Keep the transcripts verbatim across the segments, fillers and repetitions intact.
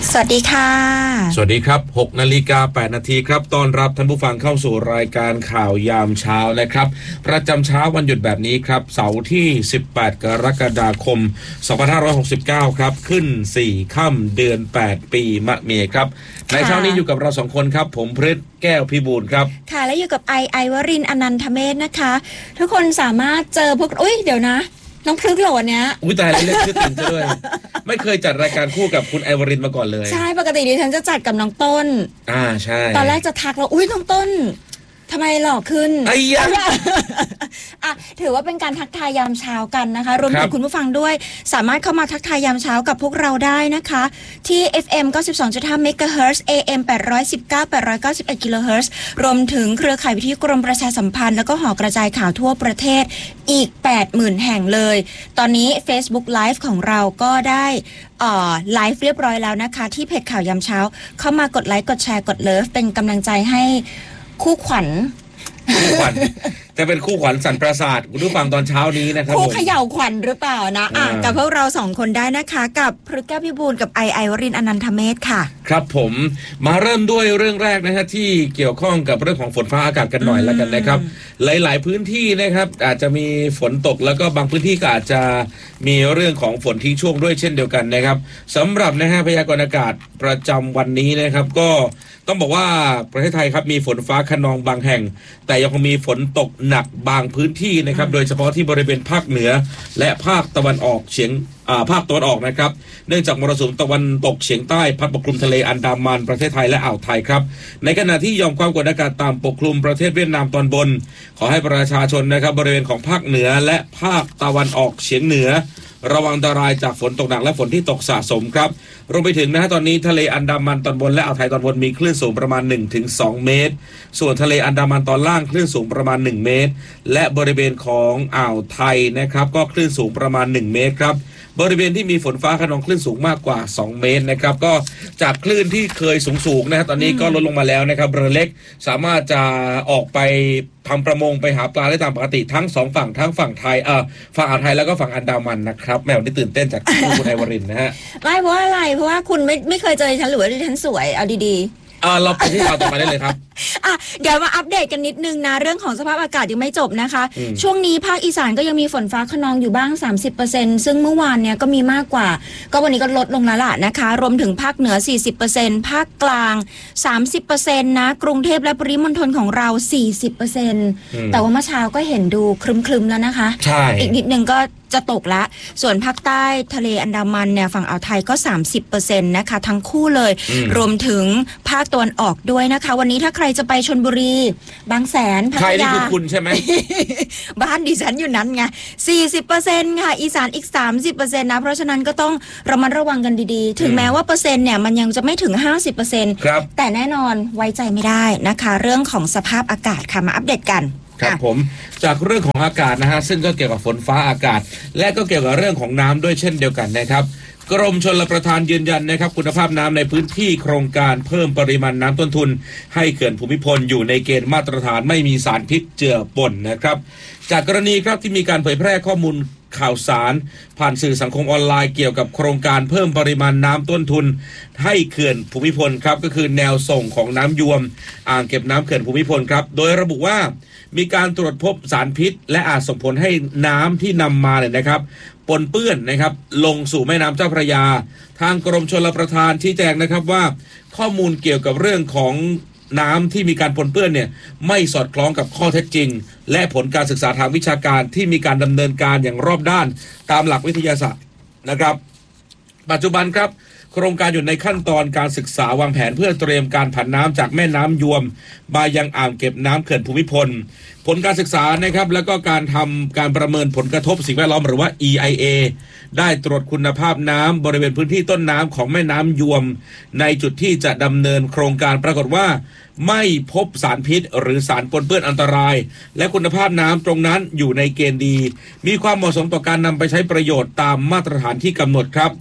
สวัสดีค่ะสวัสดีครับ หกนาฬิกาแปดนาทีครับต้อนรับท่านผู้ฟังเข้าสู่รายการข่าวยามเช้านะครับประจำเช้าวันหยุดแบบนี้ครับเสาร์ที่สิบแปดกรกฎาคมสองพันห้าร้อยหกสิบเก้าครับขึ้นสี่ค่ำเดือนแปดปีมะเมียครับในเช้านี้อยู่กับเราสองคนครับผมพฤทธิ์แก้วพิบูลครับค่ะและอยู่กับไอไอวรินทร์อนันทเมธนะคะทุกคนสามารถเจอพวกอุ้ยเดี๋ยวนะน้องพฤกษ์โหลดเนี้ยอุ้ยตายแล้วเรียกชื่อติ่งซะด้วยไม่เคยจัดรายการคู่กับคุณไอวรินทร์มาก่อนเลยใช่ปกติดิฉันจะจัดกับน้องต้นอ่าใช่ตอนแรกจะทักแล้วอุ้ยน้องต้นทำไมหล่อขึ้นไอ้ยะอ่ะถือว่าเป็นการทักทายยามเช้ากันนะคะรวมถึงคุณผู้ฟังด้วยสามารถเข้ามาทักทายยามเช้ากับพวกเราได้นะคะที่ เอฟ เอ็ม เก้าสิบสองจุดห้า เมกะเฮิรตซ์ เอ เอ็ม แปดร้อยสิบเก้า แปดร้อยเก้าสิบเอ็ด กิโลเฮิรตซ์รวมถึงเครือข่ายวิทยุกรมประชาสัมพันธ์แล้วก็หอกระจายข่าวทั่วประเทศอีก แปดหมื่น แห่งเลยตอนนี้ Facebook Live ของเราก็ได้อ่อไลฟ์เรียบร้อยแล้วนะคะที่เพจข่าวยามเช้าเข้ามากดไลค์กดแชร์กดเลิฟเป็นกำลังใจให้คู่ขวัญคู่ขวัญจะเป็นคู่ขวัญสั่นประสาทคุณผู้ฟังตอนเช้านี้นะครับคู่เขย่าขวัญหรือเปล่านะอ่ะกับพวกเราสองคนได้นะคะกับพฤกษ์แก้วพิบูลกับไอไอวรินทร์อนันทเมธค่ะครับผมมาเริ่มด้วยเรื่องแรกนะฮะที่เกี่ยวข้องกับเรื่องของฝนฟ้าอากาศกันหน่อยแล้วกันนะครับหลายๆพื้นที่นะครับอาจจะมีฝนตกแล้วก็บางพื้นที่ก็อาจจะมีเรื่องของฝนทิ้งช่วงด้วยเช่นเดียวกันนะครับสำหรับนะฮะพยากรณ์อากาศประจำวันนี้นะครับก็ต้องบอกว่าประเทศไทยครับมีฝนฟ้าคะนองบางแห่งแต่ยังคงมีฝนตกหนักบางพื้นที่นะครับโดยเฉพาะที่บริเวณภาคเหนือและภาคตะวันออกเฉียงอ่าภาคตะวันออกนะครับเนื่องจากมรสุมตะวันตกเฉียงใต้พัดปกคลุมทะเลอันดามันประเทศไทยและอ่าวไทยครับในขณะที่ยอมความกดอากาศต่ำปกคลุมประเทศเวียดนามตอนบนขอให้ประชาชนนะครับบริเวณของภาคเหนือและภาคตะวันออกเฉียงเหนือระวังอันตรายจากฝนตกหนักและฝนที่ตกสะสมครับรวมไปถึงนะฮะตอนนี้ทะเลอันดามันตอนบนและอ่าวไทยตอนบนมีคลื่นสูงประมาณ หนึ่งถึงสอง เมตรส่วนทะเลอันดามันตอนล่างคลื่นสูงประมาณหนึ่งเมตรและบริเวณของอ่าวไทยนะครับก็คลื่นสูงประมาณหนึ่งเมตรครับบริเวณที่มีฝนฟ้าคะนองคลื่นสูงมากกว่าสองเมตรนะครับก็จากคลื่นที่เคยสูงๆนะฮะตอนนี้ก็ลดลงมาแล้วนะครับเรือเล็กสามารถจะออกไปทำประมงไปหาปลาได้ตามปกติทั้งสองฝั่งทั้งฝั่งไทยเอ่อฝั่งอ่าวไทยแล้วก็ฝั่งอันดามันนะครับแม่วันนี้ตื่นเต้นจากคุณไอวรินทร์นะฮะไม่เพราะอะไรเพราะว่าคุณไม่ไม่เคยเจอฉันหรือว่าฉันสวยเอาดีๆอ่าเราไปที่ข่าวต่อไปได้เลยครับอ่ะเดี๋ยวมาอัปเดตกันนิดนึงนะเรื่องของสภาพอากาศยังไม่จบนะคะช่วงนี้ภาคอีสานก็ยังมีฝนฟ้าคะนองอยู่บ้าง สามสิบเปอร์เซ็นต์ ซึ่งเมื่อวานเนี่ยก็มีมากกว่าก็วันนี้ก็ลดลงแล้วล่ะนะคะรวมถึงภาคเหนือ สี่สิบเปอร์เซ็นต์ ภาคกลาง สามสิบเปอร์เซ็นต์ นะกรุงเทพและปริมณฑลของเรา สี่สิบเปอร์เซ็นต์ แต่ว่าเมื่อเช้าก็เห็นดูครึมๆแล้วนะคะใช่อีกนิดนึงก็จะตกละส่วนภาคใต้ทะเลอันดามันเนี่ยฝั่งอ่าวไทยก็ สามสิบเปอร์เซ็นต์ นะคะทั้งคู่เลยรวมถึงภาคตะวันออกด้วยนะคะวันนี้ถ้าใครจะไปชลบุรีบางแสนพัทยาใครนี่คือคุณใช่ไหมบ้านดิฉันอยู่นั้นไง สี่สิบเปอร์เซ็นต์ ค่ะอีสานอีก สามสิบเปอร์เซ็นต์ นะเพราะฉะนั้นก็ต้องระมัดระวังกันดีๆถึงแม้ว่าเปอร์เซ็นต์เนี่ยมันยังจะไม่ถึง ห้าสิบเปอร์เซ็นต์ครับแต่แน่นอนไว้ใจไม่ได้นะคะเรื่องของสภาพอากาศค่ะมาอัปเดตกันครับผมจากเรื่องของอากาศนะฮะซึ่งก็เกี่ยวกับฝนฟ้าอากาศและก็เกี่ยวกับเรื่องของน้ำด้วยเช่นเดียวกันนะครับกรมชลประทานยืนยันนะครับคุณภาพน้ำในพื้นที่โครงการเพิ่มปริมาณน้ำต้นทุนให้เขื่อนภูมิพลอยู่ในเกณฑ์มาตรฐานไม่มีสารพิษเจือปนนะครับจากกรณีครับที่มีการเผยแพร่ข้อมูลข่าวสารผ่านสื่อสังคมออนไลน์เกี่ยวกับโครงการเพิ่มปริมาณน้ำต้นทุนให้เขื่อนภูมิพลครับก็คือแนวส่งของน้ำยวมอ่างเก็บน้ำเขื่อนภูมิพลครับโดยระบุว่ามีการตรวจพบสารพิษและอาจส่งผลให้น้ำที่นำมาเนี่ยนะครับปนเปื้อนนะครับลงสู่แม่น้ำเจ้าพระยาทางกรมชลประทานชี้แจงนะครับว่าข้อมูลเกี่ยวกับเรื่องของน้ำที่มีการปนเปื้อนเนี่ยไม่สอดคล้องกับข้อเท็จจริงและผลการศึกษาทางวิชาการที่มีการดำเนินการอย่างรอบด้านตามหลักวิทยาศาสตร์นะครับปัจจุบันครับโครงการอยู่ในขั้นตอนการศึกษาวางแผนเพื่อเตรียมการผันน้ำจากแม่น้ำยวมมายังอ่างเก็บน้ำเขื่อนภูมิพลผลการศึกษานะครับแล้วก็การทำการประเมินผลกระทบสิ่งแวดล้อมหรือว่า อี ไอ เอ ได้ตรวจคุณภาพน้ำบริเวณพื้นที่ต้นน้ำของแม่น้ำยวมในจุดที่จะดำเนินโครงการปรากฏว่าไม่พบสารพิษหรือสารปนเปื้อนอันตรายและคุณภาพน้ำตรงนั้นอยู่ในเกณฑ์ดีมีความเหมาะสมต่อการนำไปใช้ประโยชน์ตามมาตรฐานที่กำหนดครับ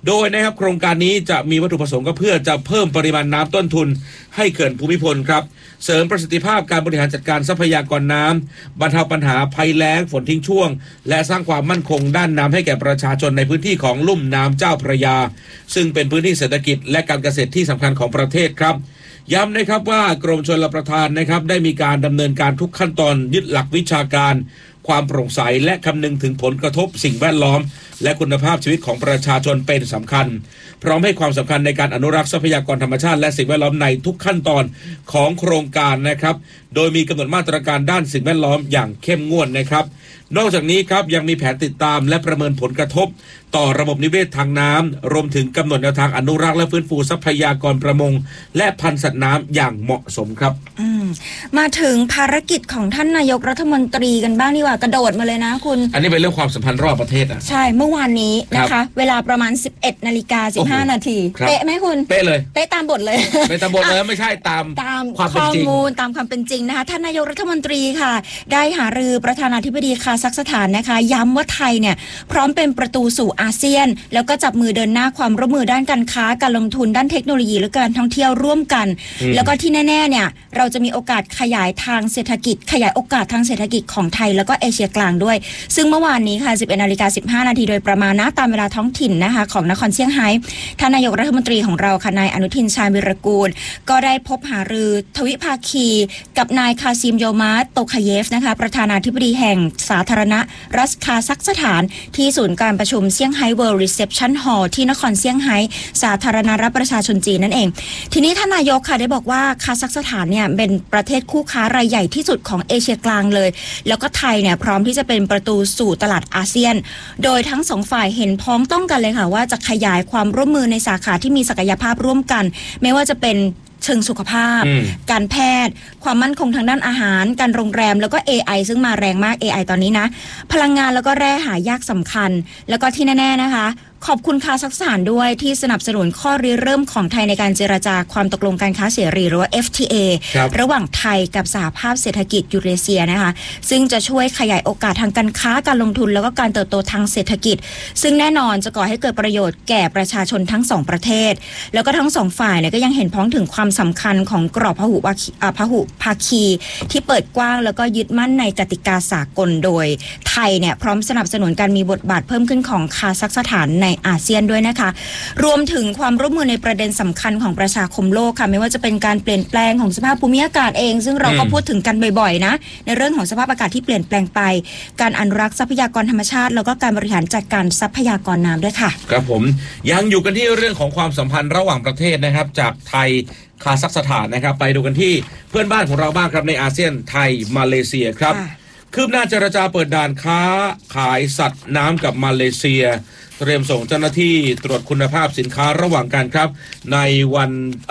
โดยนะครับโครงการนี้จะมีวัตถุประสงค์ก็เพื่อจะเพิ่มปริมาณน้ำต้นทุนให้เขื่อนภูมิพลครับเสริมประสิทธิภาพการบริหารจัดการทรัพยากรน้ำบรรเทาปัญหาภัยแล้งฝนทิ้งช่วงและสร้างความมั่นคงด้านน้ำให้แก่ประชาชนในพื้นที่ของลุ่มน้ำเจ้าพระยาซึ่งเป็นพื้นที่เศรษฐกิจและการเกษตรที่สำคัญของประเทศครับย้ำนะครับว่ากรมชลประทานนะครับได้มีการดำเนินการทุกขั้นตอนยึดหลักวิชาการความโปร่งใสและคำนึงถึงผลกระทบสิ่งแวดล้อมและคุณภาพชีวิตของประชาชนเป็นสำคัญพร้อมให้ความสำคัญในการอนุรักษ์ทรัพยากรธรรมชาติและสิ่งแวดล้อมในทุกขั้นตอนของโครงการนะครับโดยมีกำหนดมาตรการด้านสิ่งแวดล้อมอย่างเข้มงวดนะครับนอกจากนี้ครับยังมีแผนติดตามและประเมินผลกระทบต่อระบบนิเวศทางน้ำรวมถึงกำหนดแนวทางอนุรักษ์และฟื้นฟูทรัพยากรประมงและพันธุ์สัตว์น้ำอย่างเหมาะสมครับอืมมาถึงภารกิจของท่านนายกรัฐมนตรีกันบ้างดีกว่ากระโดดมาเลยนะคุณอันนี้เป็นเรื่องความสัมพันธ์ระหว่างประเทศอ่ะใช่เมื่อวานนี้นะคะเวลาประมาณ สิบเอ็ดนาฬิกาสิบห้านาทีเป๊ะไหมคุณเป๊ะเลยเป๊ะตามบทเลยเป๊ะตามบทเลยไม่ใช่ตามตามข้อมูลตามความเป็นจริงนะคะท่านนายกรัฐมนตรีค่ะได้หารือประธานาธิบดีคาซัคสถานนะคะย้ำว่าไทยเนี่ยพร้อมเป็นประตูสู่อาเซียนแล้วก็จับมือเดินหน้าความร่วมมือด้านการค้าการลงทุนด้านเทคโนโลยีและการท่องเที่ยวร่วมกันแล้วก็ที่แน่ๆเนี่ยเราจะมีโอกาสขยายทางเศรษฐกิจขยายโอกาสทางเศรษฐกิจของไทยแล้วก็เอเชียกลางด้วยซึ่งเมื่อวานนี้ค่ะ สิบเอ็ดนาฬิกาสิบห้านาทีโดยประมาณนะตามเวลาท้องถิ่นนะคะของนครเซี่ยงไฮ้ท่านนายกรัฐมนตรีของเราค่ะนายอนุทินชาญวิรากูลก็ได้พบหารือทวิภาคีกับนายคาซิมโยมาร์โตคาเยฟนะคะประธานาธิบดีแห่งสาธารณรัฐคาซัคสถานที่ศูนย์การประชุมเซี่ยงไฮ้เวิลด์รีเซปชั่นฮอลล์ที่นครเซี่ยงไฮ้สาธารณรัฐประชาชนจีนนั่นเองทีนี้ท่านนายกค่ะได้บอกว่าคาซัคสถานเนี่ยเป็นประเทศคู่ค้ารายใหญ่ที่สุดของเอเชียกลางเลยแล้วก็ไทยเนี่ยพร้อมที่จะเป็นประตูสู่ตลาดอาเซียนโดยทั้งสองฝ่ายเห็นพ้องต้องกันเลยค่ะว่าจะขยายความร่วมมือในสาขาที่มีศักยภาพร่วมกันไม่ว่าจะเป็นเชิงสุขภาพการแพทย์ความมั่นคงทางด้านอาหารการโรงแรมแล้วก็ เอ ไอ ซึ่งมาแรงมาก เอ ไอ ตอนนี้นะพลังงานแล้วก็แร่หายากสำคัญแล้วก็ที่แน่ๆนะคะขอบคุณคาซัคสถานด้วยที่สนับสนุนข้อริเริ่มของไทยในการเจรจาความตกลงการค้าเสรีหรือว่า เอฟ ที เอ ร, ระหว่างไทยกับสหภาพเศรษฐกิจยูเรเซียนะคะซึ่งจะช่วยขยายโอกาสทางการค้าการลงทุนแล้วก็การเติบโตทางเศรษฐกิจซึ่งแน่นอนจะก่อให้เกิดประโยชน์แก่ประชาชนทั้งสองประเทศแล้วก็ทั้งสองฝ่ายเนี่ยก็ยังเห็นพ้องถึงความสำคัญของกรอบพหุพหุภาคีที่เปิดกว้างแล้วก็ยึดมั่นในกติกาสากลโดยไทยเนี่ยพร้อมสนับสนุนการมีบทบาทเพิ่มขึ้นของคาซัคสถานในอาเซียนด้วยนะรวมถึงความร่วมมือในประเด็นสำคัญของประชาคมโลกค่ะไม่ว่าจะเป็นการเปลี่ยนแปลงของสภาพภูมิอากาศเองซึ่งเราก็พูดถึงกันบ่อยๆนะในเรื่องของสภาพอากาศที่เปลี่ยนแปลงไปการอนุรักษ์ทรัพยากรธรรมชาติแล้วก็การบริหารจัดการทรัพยากรน้ำด้วยค่ะครับผมยังอยู่กันที่เรื่องของความสัมพันธ์ระหว่างประเทศนะครับจากไทยคาซัคสถานนะครับไปดูกันที่เพื่อนบ้านของเราบ้างครับในอาเซียนไทยมาเลเซียครับคืบหน้าเจรจาเปิดด่านค้าขายสัตว์น้ำกับมาเลเซียเตรียมส่งเจ้าหน้าที่ตรวจคุณภาพสินค้าระหว่างกันครับในวัน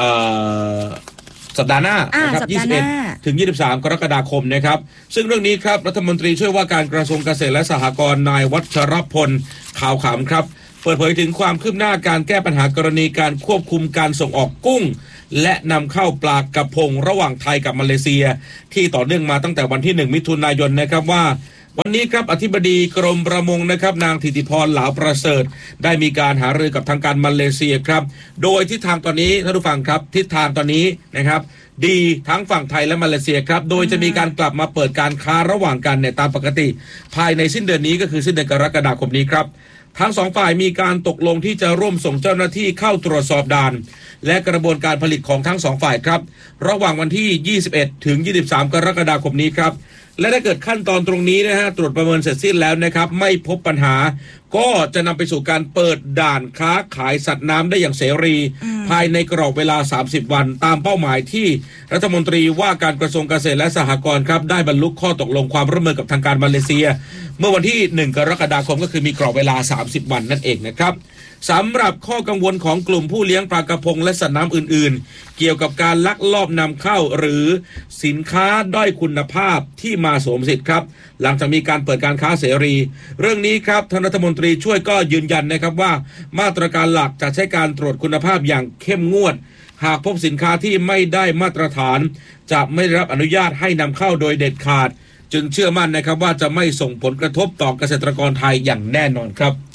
สัปดาห์หน้านะครับยี่สิบเอ็ดถึงยี่สิบสามกรกฎาคมนะครับซึ่งเรื่องนี้ครับรัฐมนตรีช่วยว่าการกระทรวงเกษตรและสหกรณ์นายวัชรพลขาวขำครับเปิดเผยถึงความคืบหน้าการแก้ปัญหากรณีการควบคุมการส่งออกกุ้งและนำเข้าปลากระพงระหว่างไทยกับมาเลเซียที่ต่อเนื่องมาตั้งแต่วันที่หนึ่งมิถุนายนนะครับว่าวันนี้ครับอธิบดีกรมประมงนะครับนางธิติพรเหลาประเสริฐได้มีการหารือกับทางการมาเลเซียครับโดยทิศทางตอนนี้ท่านผู้ฟังครับทิศทางตอนนี้นะครับดีทั้งฝั่งไทยและมาเลเซียครับโดยจะมีการกลับมาเปิดการค้าระหว่างกันเนี่ยตามปกติภายในสิ้นเดือนนี้ก็คือสิ้นเดือนกรกฎาคมนี้ครับทั้งสองฝ่ายมีการตกลงที่จะร่วมส่งเจ้าหน้าที่เข้าตรวจสอบด่านและกระบวนการผลิตของทั้งสองฝ่ายครับระหว่างวันที่ยี่สิบเอ็ดถึงยี่สิบสามกรกฎาคมนี้ครับและถ้าเกิดขั้นตอนตรงนี้นะฮะตรวจประเมินเสร็จสิ้นแล้วนะครับไม่พบปัญหาก็จะนำไปสู่การเปิดด่านค้าขายสัตว์น้ำได้อย่างเสรีภายในกรอบเวลาสามสิบวันตามเป้าหมายที่รัฐมนตรีว่าการกระทรวงเกษตรและสหกรณ์ครับได้บรรลุข้อตกลงความร่วมมือกับทางการมาเลเซียเมื่อวันที่หนึ่งกรกฎาคมก็คือมีกรอบเวลาสามสิบวันนั่นเองนะครับสำหรับข้อกังวลของกลุ่มผู้เลี้ยงปลากระพงและสัตว์น้ำอื่นๆเกี่ยวกับการลักลอบนำเข้าหรือสินค้าด้อยคุณภาพที่มาสวมสิทธิ์ครับหลังจากมีการเปิดการค้าเสรีเรื่องนี้ครับท่านรัฐมนตรีช่วยก็ยืนยันนะครับว่ามาตรการหลักจะใช้การตรวจคุณภาพอย่างเข้มงวดหากพบสินค้าที่ไม่ได้มาตรฐานจะไม่ได้รับอนุญาตให้นำเข้าโดยเด็ดขาดจึงเชื่อมั่นนะครับว่าจะไม่ส่งผลกระทบต่อเกษตรกรไทยอย่างแน่นอนครับ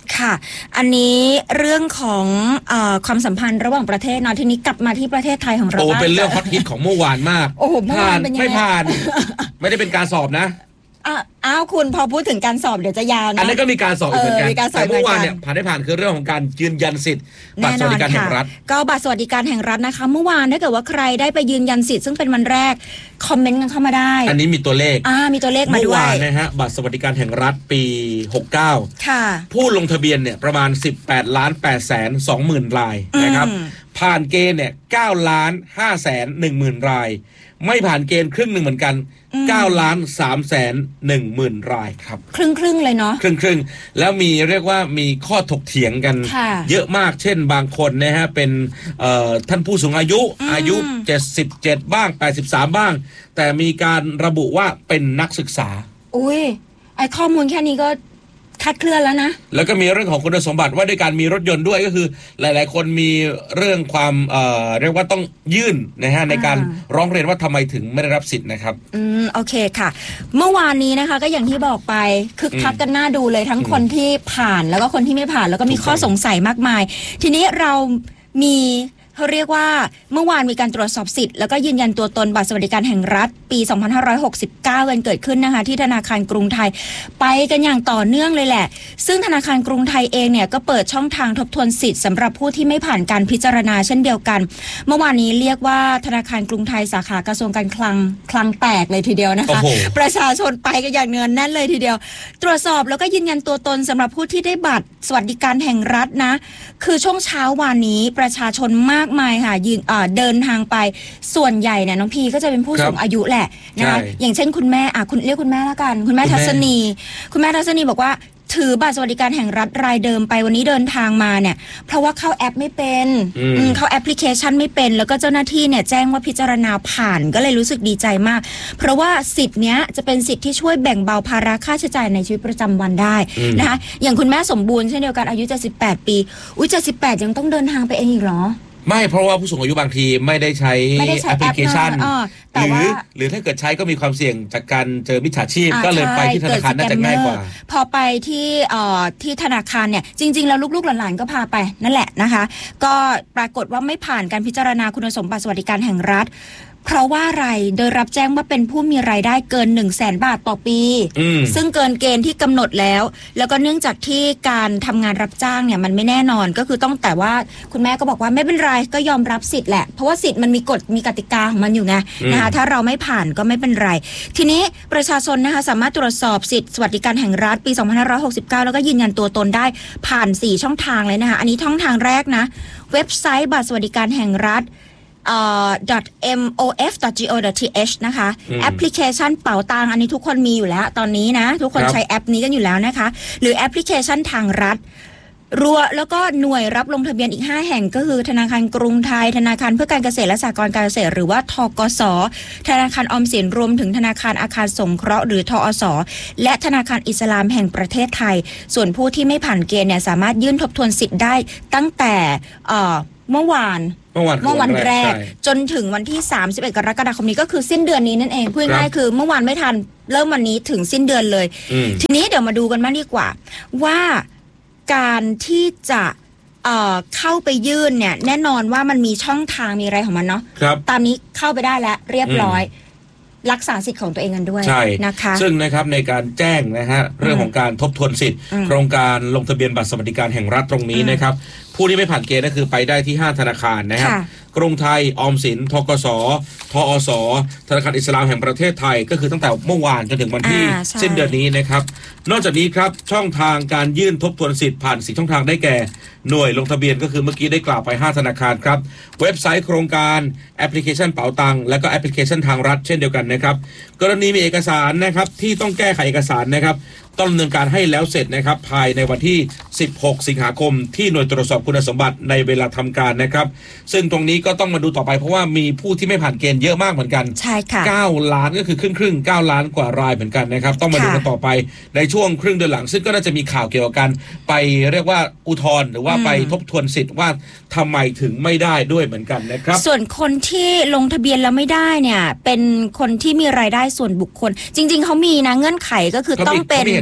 ค่ะอันนี้เรื่องของเอ่อความสัมพันธ์ระหว่างประเทศเนาะทีนี้กลับมาที่ประเทศไทยของเราโอ้เป็นเรื่องฮอตฮิตของเมื่อวานมากโอ้โหเมื่อวานเป็นยังไงไม่ผ่าน ไม่ได้เป็นการสอบนะอ้าวคุณพอพูดถึงการสอบเดี๋ยวจะยาวนะอันนี้ก็มีการสอบเหมือนกันแต่เมื่อวานเนี่ยผ่านได้ผ่านคือเรื่องของการยืนยันสิทธิ์บัตรสวัสดิการแห่งรัฐก็บัตรสวัสดิการแห่งรัฐนะคะเมื่อวานถ้าเกิดว่าใครได้ไปยืนยันสิทธิ์ซึ่งเป็นวันแรกคอมเมนต์กันเข้ามาได้อันนี้มีตัวเลขอ่ามีตัวเลขมาด้วยเมื่อวานนะฮะบัตรสวัสดิการแห่งรัฐปีหกสิบเก้าค่ะผู้ลงทะเบียนเนี่ยประมาณสิบแปดล้านแปดแสนสองหมื่นรายนะครับผ่านเกณฑ์เนี่ยเก้าล้านห้าแสนหนึ่งหมื่นรายไม่ผ่านเกณฑ์ครึ่งหนึ่งเหมือนกันเก้าล้านสามแสนหนึ่งหมื่นรายครับครึ่งครึ่งเลยเนาะครึ่งครึ่งแล้วมีเรียกว่ามีข้อถกเถียงกันเยอะมากเช่นบางคนนะฮะเป็นท่านผู้สูงอายุอายุเจ็ดสิบเจ็ดบ้างแปดสิบสามบ้างแต่มีการระบุว่าเป็นนักศึกษาอุ้ยไอข้อมูลแค่นี้ก็คาดเคลื่อนแล้วนะแล้วก็มีเรื่องของคุณสมบัติว่าด้วยการมีรถยนต์ด้วยก็คือหลายๆคนมีเรื่องความเอ่อเรียกว่าต้องยื่นนะฮะในการร้องเรียนว่าทำไมถึงไม่ได้รับสิทธิ์นะครับอืมโอเคค่ะเมื่อวานนี้นะคะก็อย่างที่บอกไปคึกคักกันน่าดูเลยทั้งคนที่ผ่านแล้วก็คนที่ไม่ผ่านแล้วก็มีข้อสงสัยมากมายทีนี้เรามีเขาเรียกว่าเมื่อวานมีการตรวจสอบสิทธิ์แล้วก็ยืนยันตัวตนบัตรสวัสดิการแห่งรัฐปีสองพันห้าร้อยหกสิบเก้ากันเกิดขึ้นนะคะที่ธนาคารกรุงไทยไปกันอย่างต่อเนื่องเลยแหละซึ่งธนาคารกรุงไทยเองเนี่ยก็เปิดช่องทางทบทวนสิทธิ์สำหรับผู้ที่ไม่ผ่านการพิจารณาเช่นเดียวกันเมื่อวานนี้เรียกว่าธนาคารกรุงไทยสาขากระทรวงการคลังคลังแตกเลยทีเดียวนะคะประชาชนไปกันอย่างเนืองแน่นเลยทีเดียวตรวจสอบแล้วก็ยืนยันตัวตนสำหรับผู้ที่ได้บัตรสวัสดิการแห่งรัฐนะคือช่วงเช้าวานนี้ประชาชนมากมายค่ะยืนเดินทางไปส่วนใหญ่เนี่ยน้องพีก็จะเป็นผู้สูงอายุแหละนะคะอย่างเช่นคุณแม่อ่ะคุณเรียกคุณแม่แล้วกันคุณแม่ทัศนีคุณแม่ทัศนีบอกว่าถือบัตรสวัสดิการแห่งรัฐรายเดิมไปวันนี้เดินทางมาเนี่ยเพราะว่าเข้าแอปไม่เป็นเข้าแอปพลิเคชันไม่เป็นแล้วก็เจ้าหน้าที่เนี่ยแจ้งว่าพิจารณาผ่านก็เลยรู้สึกดีใจมากเพราะว่าสิทธิ์เนี้ยจะเป็นสิทธิ์ที่ช่วยแบ่งเบาภาระค่าใช้จ่ายในชีวิตประจำวันได้นะคะอย่างคุณแม่สมบูรณ์เช่นเดียวกันอายุเจ็ดสิบแปดปีอุ้ยเจ็ดสิบแปดยังต้องเดินทางไปเองอีกเหรอไม่เพราะว่าผู้สูงอายุบางทีไม่ได้ใช้แอปพลิเคชันหรือหรือถ้าเกิดใช้ก็มีความเสี่ยงจากการเจอมิจฉาชีพก็เลยไปที่ธนาคารน่าจะง่ายกว่าพอไปที่เอ่อที่ธนาคารเนี่ยจริงๆแล้วลูกๆหลานๆก็พาไปนั่นแหละนะคะก็ปรากฏว่าไม่ผ่านการพิจารณาคุณสมบัติสวัสดิการแห่งรัฐเพราะว่าอะไรโดยรับแจ้งว่าเป็นผู้มีรายได้เกิน หนึ่งแสน บาทต่อปีซึ่งเกินเกณฑ์ที่กำหนดแล้วแล้วก็เนื่องจากที่การทำงานรับจ้างเนี่ยมันไม่แน่นอนก็คือต้องแต่ว่าคุณแม่ก็บอกว่าไม่เป็นไรก็ยอมรับสิทธิ์แหละเพราะว่าสิทธิ์มันมีกฎมีกติกาของมันอยู่ไงนะคะถ้าเราไม่ผ่านก็ไม่เป็นไรทีนี้ประชาชนนะคะสามารถตรวจสอบสิทธิสวัสดิการแห่งรัฐปีสองพันห้าร้อยหกสิบเก้าแล้วก็ยืนยันตัวตนได้ผ่านสี่ช่องทางเลยนะคะอันนี้ช่องทางแรกนะเว็บไซต์บัตรสวัสดิการแห่งรัฐเอ่อ เอ็ม โอ เอฟ ดอท จี โอ ดอท ที เอช นะคะแอปพลิเคชันเป๋าตังอันนี้ทุกคนมีอยู่แล้วตอนนี้นะทุกคนใช้แอปนี้กันอยู่แล้วนะคะหรือแอปพลิเคชันทางรัฐรัวแล้วก็หน่วยรับลงทะเบียนอีกห้าแห่งก็คือธนาคารกรุงไทยธนาคารเพื่อการเกษตรและสหกรณ์การเกษตรหรือว่าธกส.ธนาคารออมสินรวมถึงธนาคารอาคารสงเคราะห์หรือทอส.และธนาคารอิสลามแห่งประเทศไทยส่วนผู้ที่ไม่ผ่านเกณฑ์เนี่ยสามารถยื่นทบทวนสิทธิ์ได้ตั้งแต่เอ่อเมื่อวานเมื่อวันเมื่อวันแรกจนถึงวันที่สามสิบเอ็ดกรกฎาคมนี้ก็คือสิ้นเดือนนี้นั่นเองพูดง่ายคือเมื่อวานไม่ทันเริ่มวันนี้ถึงสิ้นเดือนเลยทีนี้เดี๋ยวมาดูกันบ้างดีกว่าว่าการที่จะเอ่อเข้าไปยื่นเนี่ยแน่นอนว่ามันมีช่องทางมีอะไรของมันเนาะตามนี้เข้าไปได้แล้วเรียบร้อยรักษาสิทธิ์ของตัวเองกันด้วยนะคะซึ่งนะครับในการแจ้งนะฮะเรื่องของการทบทวนสิทธิ์โครงการลงทะเบียนบัตรสวัสดิการแห่งรัฐตรงนี้นะครับผู้ที่ไม่ผ่านเกณฑ์ก็คือไปได้ที่ห้าธนาคารนะครับกรุงไทยออมสินธกสทอสธนาคารอิสลามแห่งประเทศไทยก็คือตั้งแต่เมื่อวานจนถึงวันที่สิ้นเดือนนี้นะครับนอกจากนี้ครับช่องทางการยื่นทบทวนสิทธิ์ผ่านสี่ช่องทางได้แก่หน่วยลงทะเบียนก็คือเมื่อกี้ได้กล่าวไปห้าธนาคารครับเว็บไซต์โครงการแอปพลิเคชันเป๋าตังและก็แอปพลิเคชันทางรัฐเช่นเดียวกันนะครับกรณีมีเอกสารนะครับที่ต้องแก้ไขเอกสารนะครับต้องดำเนินการให้แล้วเสร็จนะครับภายในวันที่สิบหกสิงหาคมที่หน่วยตรวจสอบคุณสมบัติในเวลาทำการนะครับซึ่งตรงนี้ก็ต้องมาดูต่อไปเพราะว่ามีผู้ที่ไม่ผ่านเกณฑ์เยอะมากเหมือนกันใช่ค่ะเก้าล้านก็คือครึ่งครึ่งเก้าล้านกว่ารายเหมือนกันนะครับต้องมาดูกันต่อไปในช่วงครึ่งเดือนหลังซึ่งก็น่าจะมีข่าวเกี่ยวกับการไปเรียกว่าอุทธรณ์หรือว่าไปทบทวนสิทธิ์ว่าทำไมถึงไม่ได้ด้วยเหมือนกันนะครับส่วนคนที่ลงทะเบียนแล้วไม่ได้เนี่ยเป็นคนที่มีรายได้ส่วนบุคคลจริงๆเขามีนะเงื่อนไขก็คือต้องเป็น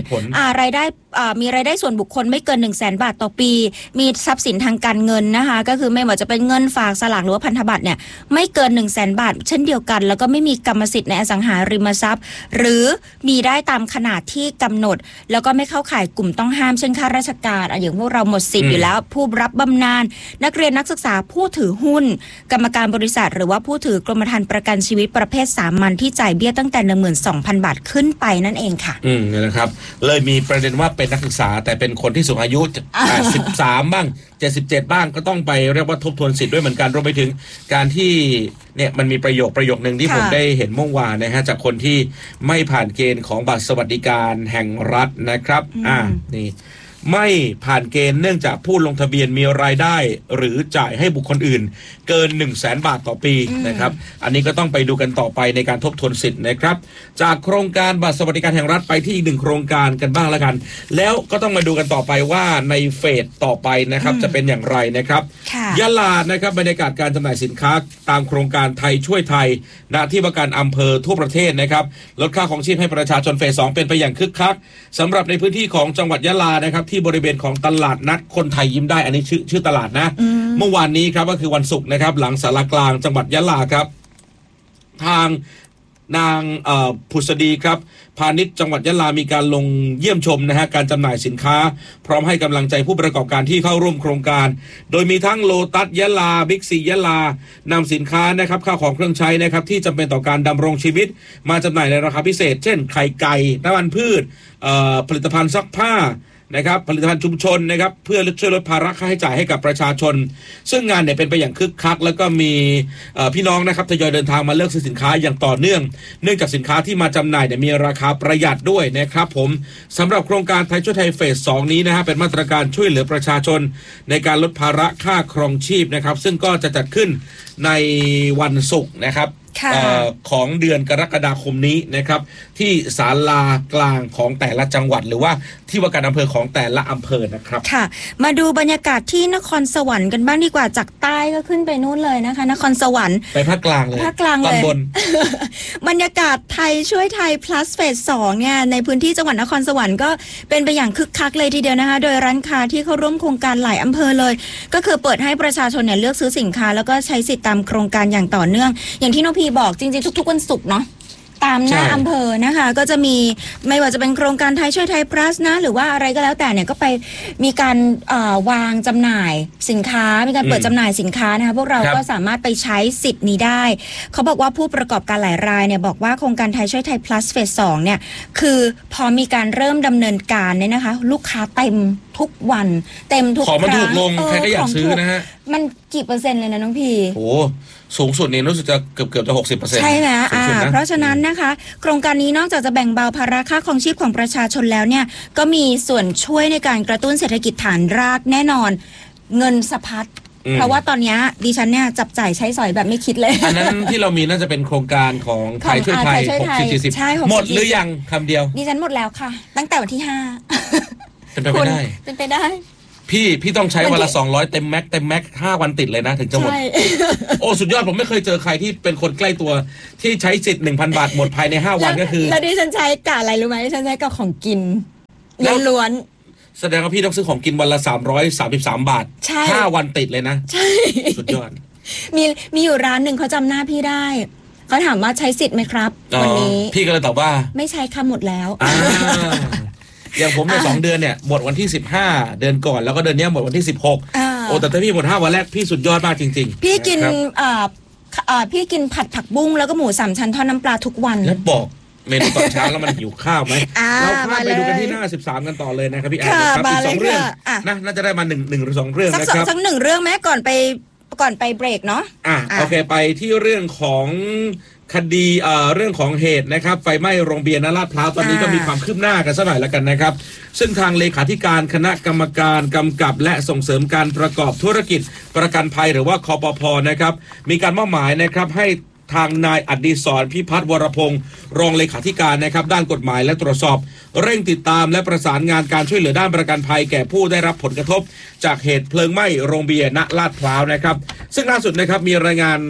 อ่ารายได้อ่ามีรายได้ส่วนบุคคลไม่เกิน หนึ่งแสน บาทต่อปีมีทรัพย์สินทางการเงินนะคะก็คือไม่ว่าจะเป็นเงินฝากสลากหรือว่าพันธบัตรเนี่ยไม่เกิน หนึ่งแสน บาทเช่นเดียวกันแล้วก็ไม่มีกรรมสิทธิ์ในอสังหาริมทรัพย์หรือมีได้ตามขนาดที่กำหนดแล้วก็ไม่เข้าข่ายกลุ่มต้องห้ามเช่นข้าราชการอ่ะอย่างพวกเราหมดสิทธิ์อยู่แล้วผู้รับบำนาญนักเรียนนักศึกษาผู้ถือหุ้นกรรมการบริษัทหรือว่าผู้ถือกรมธรรม์ประกันชีวิตประเภทสามัญที่จ่ายเบี้ยตั้งแต่ หนึ่งหมื่นสองพัน บาทขึ้นไปนั่นเองค่ะอืมเนี่ยนะครับเลยมีประเด็นว่าเป็นนักศึกษาแต่เป็นคนที่สูงอายุสิบสามบ้างเจ็ดสิบเจ็ดบ้างก็ต้องไปเรียกว่าทบทวนสิทธิ์ด้วยเหมือนกันรวมไปถึงการที่เนี่ยมันมีประโยคประโยคนึงที่ผมได้เห็นเมื่อวานนะฮะจากคนที่ไม่ผ่านเกณฑ์ของบัตรสวัสดิการแห่งรัฐนะครับอ่านี่ไม่ผ่านเกณฑ์เนื่องจากผู้ลงทะเบียนมีรายได้หรือจ่ายให้บุคคลอื่นเกิน หนึ่งแสน บาทต่อปีนะครับอันนี้ก็ต้องไปดูกันต่อไปในการทบทวนสิทธิ์นะครับจากโครงการบัตรสวัสดิการแห่งรัฐไปที่อีกหนึ่งโครงการกันบ้างแล้วกันแล้วก็ต้องมาดูกันต่อไปว่าในเฟสต่อไปนะครับจะเป็นอย่างไรนะครับยะลานะครับบรรยากาศการจำหน่ายสินค้าตามโครงการไทยช่วยไทยณที่ว่าการอำเภอทั่วประเทศนะครับลดค่าของชีพให้ประชาชนเฟสสองเป็นไปอย่างคึกคักสำหรับในพื้นที่ของจังหวัดยะลานะครับที่บริเวณของตลาดนัดคนไทยยิ้มได้อันนี้ชื่อชื่อตลาดนะเมื่อวานนี้ครับก็คือวันศุกร์นะครับหลังศาลากลางจังหวัดยะลาครับทางนางผุษดีครับพาณิชย์จังหวัดยะลามีการลงเยี่ยมชมนะฮะการจำหน่ายสินค้าพร้อมให้กำลังใจผู้ประกอบการที่เข้าร่วมโครงการโดยมีทั้งโลตัสยะลาบิ๊กซียะลานำสินค้านะครับข้าวของเครื่องใช้นะครับที่จำเป็นต่อการดำรงชีวิตมาจำหน่ายในราคาพิเศษเช่นไข่ไก่น้ำมันพืชผลิตภัณฑ์ซักผ้านะครับผลิตภัณฑ์ชุมชนนะครับเพื่อช่วยลดภาระค่าใช้จ่ายให้กับประชาชนซึ่งงานเนี่ยเป็นไปอย่างคึกคักแล้วก็มีพี่น้องนะครับทยอยเดินทางมาเลือกซื้อสินค้าอย่างต่อเนื่องเนื่องจากสินค้าที่มาจำหน่ายเนี่ยมีราคาประหยัดด้วยนะครับผมสำหรับโครงการไทยช่วยไทยเฟสสองนี้นะฮะเป็นมาตรการช่วยเหลือประชาชนในการลดภาระค่าครองชีพนะครับซึ่งก็จะจัดขึ้นในวันศุกร์นะครับของเดือนกรกฎาคมนี้นะครับที่ศาลากลางของแต่ละจังหวัดหรือว่าที่ว่าการอำเภอของแต่ละอำเภอนะครับค่ะมาดูบรรยากาศที่นครสวรรค์กันบ้างดีกว่าจากใต้ก็ขึ้นไปนู่นเลยนะคะนครสวรรค์ไปภาคกลางเลยภาคกลางเลยบรรยากาศไทยช่วยไทย plus เฟสสองเนี่ยในพื้นที่จังหวัดนครสวรรค์ก็เป็นไปอย่างคึกคักเลยทีเดียวนะคะโดยร้านค้าที่เข้าร่วมโครงการหลายอำเภอเลยก็คือเปิดให้ประชาชนเนี่ยเลือกซื้อสินค้าแล้วก็ใช้สิทธิตามโครงการอย่างต่อเนื่องอย่างที่น้องพีบอกจริงๆทุกๆวันศุกร์เนาะตามหน้าอำเภอนะคะก็จะมีไม่ว่าจะเป็นโครงการไทยช่วยไทย plus นะหรือว่าอะไรก็แล้วแต่เนี่ยก็ไปมีการวางจำหน่ายสินค้ามีการเปิดจำหน่ายสินค้านะคะพวกเราก็สามารถไปใช้สิทธิ์นี้ได้เขาบอกว่าผู้ประกอบการหลายรายเนี่ยบอกว่าโครงการไทยช่วยไทย plus เฟสสองเนี่ยคือพอมีการเริ่มดำเนินการเนี่ยนะคะลูกค้าเต็มทุกวันเต็มทุกครั้งของมันถูกลงใครก็อยากซื้อนะฮะมันกี่เปอร์เซ็นต์เลยนะน้องพีโอ้สูงสุดนี่รู้สึกจะเกือบเกือบจะหกสิบเปอร์เซ็นต์ใช่ไหมอ่าเพราะฉะนั้นนะคะโครงการนี้นอกจากจะแบ่งเบาภาระค่าครองชีพของประชาชนแล้วเนี่ยก็มีส่วนช่วยในการกระตุ้นเศรษฐกิจฐานรากแน่นอนเงินสะพัดเพราะว่าตอนนี้ดิฉันเนี่ยจับจ่ายใช้สอยแบบไม่คิดเลยอันนั้นที่เรามีน่าจะเป็นโครงการของไทยช่วยไทยหกสิบ สี่สิบหมดหรือยังคำเดียวดิฉันหมดแล้วค่ะตั้งแต่วันที่ห้าเป็นไปไม่ได้เป็นไปได้พี่พี่ต้องใช้วันละสองร้อยเต็มแม็กเต็มแม็กห้าวันติดเลยนะถึงจะหมดโอ้สุดยอดผมไม่เคยเจอใครที่เป็นคนใกล้ตัวที่ใช้สิทธิ์ หนึ่งพัน บาทหมดภายในห้าวันก็คือแล้วดิฉันใช้กะอะไรรู้ไหมดิฉันใช้กับของกินล้วนแสดงว่าพี่ต้องซื้อของกินวันละสามร้อยสามสิบสามบาทห้าวันติดเลยนะใช่สุดยอดมีมีอยู่ร้านหนึ่งเขาจำหน้าพี่ได้เขาถามว่าใช้สิทธิ์ไหมครับวันนี้พี่ก็เลยตอบว่าไม่ใช้ค่ะหมดแล้วอย่างผมเนี่ยสองเดือนเนี่ยหมดวันที่สิบห้าเดือนก่อนแล้วก็เดือนนี้หมดวันที่สิบหกโอ้แต่ถ้าพี่หมดห้าวันแรกพี่สุดยอดมากจริงๆพี่กินอ่าอ่าพี่กินผัดผักบุ้งแล้วก็หมูสามชั้นทอดน้ำปลาทุกวันแล้วบอกเมนูตอนเช้าแล้วมันหิวข้าวไหมเราข้ามไปดูกันที่หน้าสิบสามกันต่อเลยนะครับพี่แอนครับอีกสองเรื่องนะน่าจะได้มาหนึ่งหนึ่งหรือสองเรื่องนะครับสักหนึ่งเรื่องแม้ก่อนไปก่อนไปเบรกเนาะอ่ะโอเคไปที่เรื่องของคดีเอ่อเรื่องของเหตุนะครับไฟไหม้โรงเบียร์ณลาดพร้าวตอนนี้ก็มีความคืบหน้ากันสักหน่อยแล้วกันนะครับซึ่งทางเลขาธิการคณะกรรมการกำกับและส่งเสริมการประกอบธุรกิจประกันภัยหรือว่าคปภ.นะครับมีการมอบหมายนะครับให้ทางนายอดิศรพิพัฒน์วรพงศ์รองเลขาธิการนะครับด้านกฎหมายและตรวจสอบเร่งติดตามและประสานงานการช่วยเหลือด้านประกันภัยแก่ผู้ได้รับผลกระทบจากเหตุเพลิงไหม้โรงเบียร์ณลาดพร้าวนะครับซึ่งล่าสุดนะครับมีรายงาน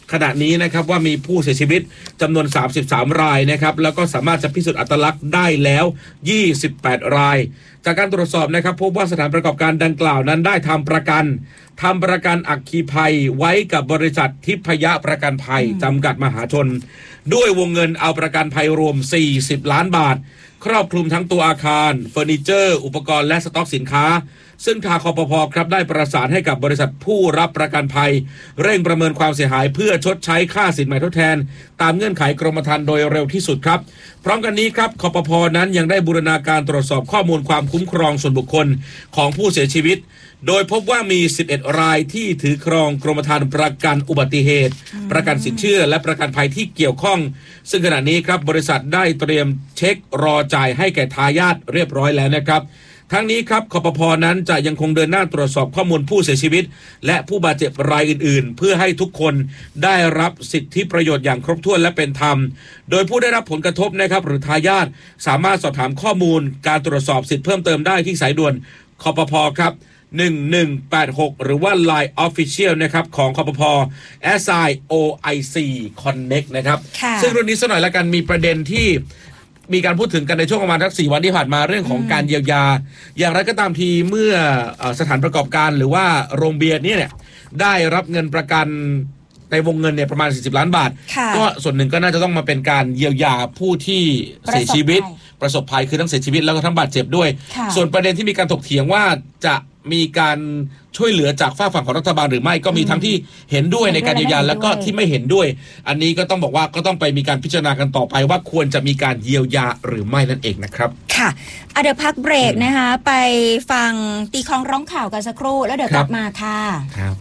ขณะนี้นะครับว่ามีผู้เสียชีวิตจำนวนสามสิบสามรายนะครับแล้วก็สามารถจะพิสูจน์อัตลักษณ์ได้แล้วยี่สิบแปดรายจากการตรวจสอบนะครับพบว่าสถานประกอบการดังกล่าวนั้นได้ทำประกันทำประกันอัคคีภัยไว้กับบริษัททิพยประกันภัยจำกัดมหาชนด้วยวงเงินเอาประกันภัยรวมสี่สิบล้านบาทครอบคลุมทั้งตัวอาคารเฟอร์นิเจอร์อุปกรณ์และสต็อกสินค้าซึ่งทางคปภ.ครับได้ประสานให้กับบริษัทผู้รับประกันภัยเร่งประเมินความเสียหายเพื่อชดใช้ค่าสินใหม่ทดแทนตามเงื่อนไขกรมธรรม์โดยเร็วที่สุดครับพร้อมกันนี้ครับคปภ.นั้นยังได้บูรณาการตรวจสอบข้อมูลความคุ้มครองส่วนบุคคลของผู้เสียชีวิตโดยพบว่ามีสิบเอ็ดรายที่ถือครองกรมธรรม์ประกันอุบัติเหตุประกันสินเชื่อและประกันภัยที่เกี่ยวข้องซึ่งขณะนี้ครับบริษัทได้เตรียมเช็ครอจ่ายให้แก่ทายาทเรียบร้อยแล้วนะครับทั้งนี้ครับคปภ.นั้นจะยังคงเดินหน้าตรวจสอบข้อมูลผู้เสียชีวิตและผู้บาดเจ็บรายอื่นๆเพื่อให้ทุกคนได้รับสิทธิประโยชน์อย่างครบถ้วนและเป็นธรรมโดยผู้ได้รับผลกระทบนะครับหรือทายาทสามารถสอบถามข้อมูลการตรวจสอบสิทธิเพิ่มเติมได้ที่สายด่วนคปภ.ครับหนึ่งหนึ่งแปดหกหรือว่า ไลน์ Official นะครับของคปภ. แอส ไอ โอ ไอ ซี Connect นะครับซึ่งเรื่องนี้สักหน่อยละกันมีประเด็นที่มีการพูดถึงกันในช่วงประมาณสักสี่วันที่ผ่านมาเรื่องของการเยียวยาอย่างไรก็ตามทีเมื่อสถานประกอบการหรือว่าโรงเบียร์นี่เนี่ยได้รับเงินประกันในวงเงินเนี่ยประมาณสี่สิบล้านบาทก็ส่วนหนึ่งก็น่าจะต้องมาเป็นการเยียวยาผู้ที่เสียชีวิตประสบภัยคือทั้งเสียชีวิตแล้วก็ทั้งบาดเจ็บด้วยส่วนประเด็นที่มีการถกเถียงว่าจะมีการช่วยเหลือจากฝ่ายฝั่งของรัฐบาลหรือไม่ก็มีทั้งที่เห็นด้วยในการเยียวยาแล้วก็ที่ไม่เห็นด้วยอันนี้ก็ต้องบอกว่าก็ต้องไปมีการพิจารณากันต่อไปว่าควรจะมีการเยียวยาหรือไม่นั่นเองนะครับค่ะเดี๋ยวพักเบรกนะคะไปฟังตีคล้องร้องข่าวกันสักครู่แล้วเดี๋ยวกลับมาค่ะครับ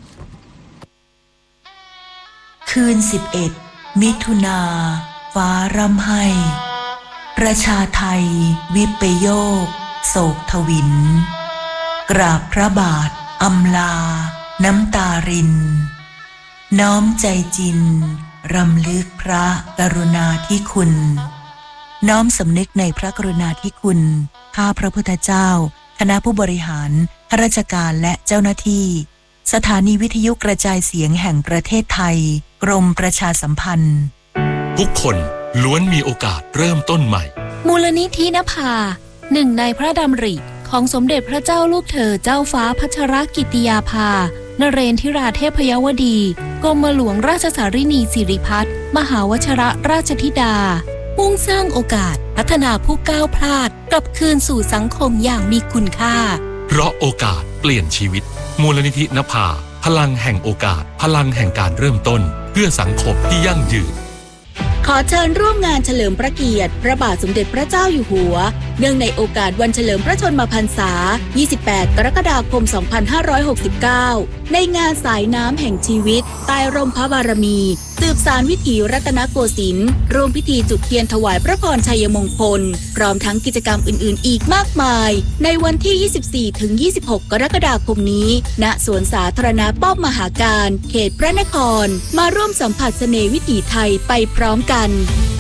คืนสิบเอ็ดมิถุนาฟ้าร่ำไห้ประชาไทยวิปโยคโศกทวินกราบพระบาทอำลาน้ำตารินน้อมใจจินรำลึกพระกรุณาธิคุณน้อมสำนึกในพระกรุณาธิคุณข้าพระพุทธเจ้าคณะผู้บริหารข้าราชการและเจ้าหน้าที่สถานีวิทยุกระจายเสียงแห่งประเทศไทยกรมประชาสัมพันธ์ทุกคนล้วนมีโอกาสเริ่มต้นใหม่มูลนิธินภาหนึ่งในพระดำริของสมเด็จพระเจ้าลูกเธอเจ้าฟ้าพัชรกิติยาภานเรนทิราเทพยวดีกรมหลวงราชสารินีสิริพัฒน์มหาวชรราชธิดามุ่งสร้างโอกาสพัฒนาผู้ก้าวพลาดกลับคืนสู่สังคมอย่างมีคุณค่าเพราะโอกาสเปลี่ยนชีวิตมูลนิธินภาพลังแห่งโอกาสพลังแห่งการเริ่มต้นเพื่อสังคมที่ยั่งยืนขอเชิญร่วมงานเฉลิมพระเกียรติพระบาทสมเด็จพระเจ้าอยู่หัวเนื่องในโอกาสวันเฉลิมพระชนมพรรษายี่สิบแปดกรกฎาคมสองพันห้าร้อยหกสิบเก้าในงานสายน้ำแห่งชีวิตใต้ร่มพระบารมีสืบสานวิถีรัตนโกสินทร์ร่วมพิธีจุดเทียนถวายพระพรชัยมงคลพร้อมทั้งกิจกรรมอื่นๆอีกมากมายในวันที่ ยี่สิบสี่ถึงยี่สิบหก กรกฎาคมนี้ณสวนสาธารณะป้อมมหาการเขตพระนครมาร่วมสัมผัสเสน่ห์วิถีไทยไปพร้อมกัน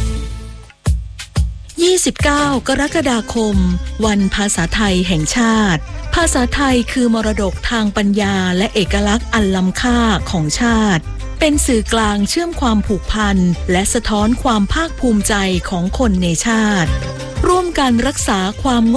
ยี่สิบเก้ากรกฎาคมวันภาษาไทยแห่งชาติภาษาไทยคือมรดกทางปัญญาและเอกลักษณ์อันล้ำค่าของชาติเป็นสื่อกลางเชื่อมความผูกพันและสะท้อนความภาคภูมิใจของคนในชาติร่วมกันรักษาความง